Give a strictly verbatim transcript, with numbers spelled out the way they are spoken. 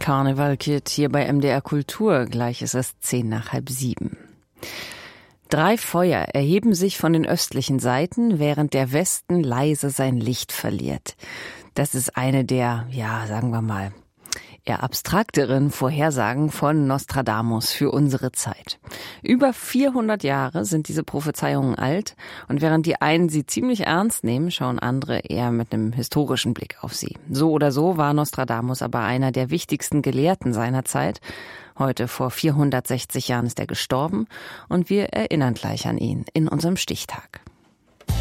Carnival Kid hier bei M D R Kultur. Gleich ist es zehn nach halb sieben. Drei Feuer erheben sich von den östlichen Seiten, während der Westen leise sein Licht verliert. Das ist eine der, ja, sagen wir mal, eher abstrakteren Vorhersagen von Nostradamus für unsere Zeit. Über vierhundert Jahre sind diese Prophezeiungen alt und während die einen sie ziemlich ernst nehmen, schauen andere eher mit einem historischen Blick auf sie. So oder so war Nostradamus aber einer der wichtigsten Gelehrten seiner Zeit. Heute vor vierhundertsechzig Jahren ist er gestorben und wir erinnern gleich an ihn in unserem Stichtag.